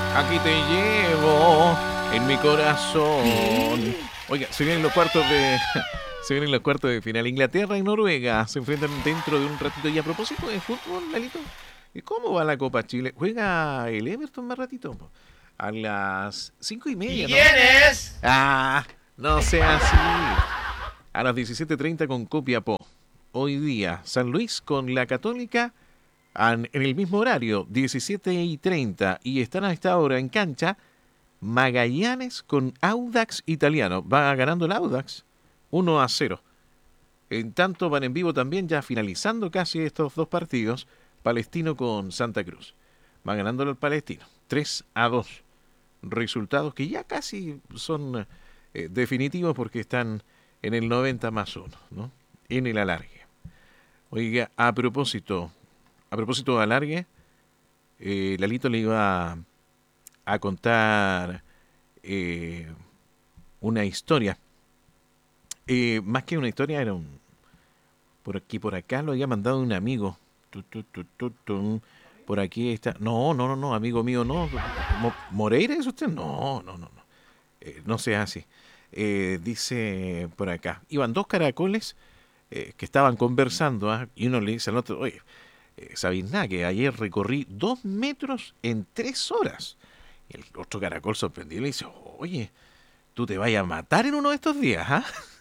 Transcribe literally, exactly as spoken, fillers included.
Aquí te llevo en mi corazón. Oiga, se vienen los cuartos de. Se vienen los cuartos de final. Inglaterra y Noruega se enfrentan dentro de un ratito. Y a propósito de fútbol, Lalito, ¿y cómo va la Copa Chile? Juega el Everton más ratito. A las cinco y media, ¿no? ¿Quién es? Ah, no sea así. A las diecisiete treinta con Copiapó. Hoy día, San Luis con la Católica en el mismo horario, diecisiete y treinta. Y están a esta hora en cancha Magallanes con Audax Italiano. Va ganando el Audax uno a cero. En tanto van en vivo también, ya finalizando casi estos dos partidos, Palestino con Santa Cruz. Va ganando el Palestino tres a dos. Resultados que ya casi son eh, definitivos porque están en el noventa más uno, ¿no? En el alargue. Oiga, a propósito, a propósito de alargue, eh, Lalito le iba a, a contar eh, una historia. Eh, más que una historia, era un. Por aquí, por acá lo había mandado un amigo. Tu, tu, tu, tu, tu. Por aquí está. No, no, no, no, amigo mío, no. Mo- ¿Moreira es usted? No, no, no, no. Eh, no sea así. Eh, dice por acá. Iban dos caracoles eh, que estaban conversando, ¿ah? Y uno le dice al otro, oye, eh, ¿sabéis nada? Que ayer recorrí dos metros en tres horas. Y el otro caracol sorprendido le dice, oye, tú te vayas a matar en uno de estos días, ¿ah?